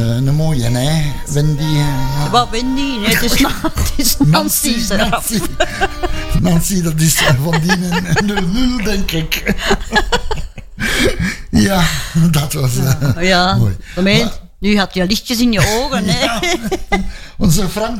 Een mooie, hè? Wendy. Ja. Wat Wendy? Nee, het is Nancy. Nancy, dat is van die een lul, denk ik. Ja, dat was mooi. Nu had je lichtjes in je ogen, hè? Ja, onze Frank